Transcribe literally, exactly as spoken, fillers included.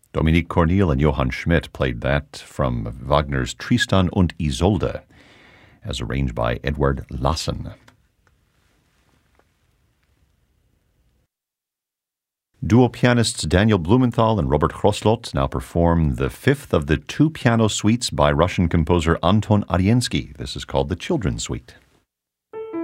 Dominique Cornel and Johann Schmidt played that from Wagner's Tristan und Isolde, as arranged by Edward Lassen. Duo pianists Daniel Blumenthal and Robert Hroslot now perform the fifth of the two piano suites by Russian composer Anton Ariensky. This is called the Children's Suite.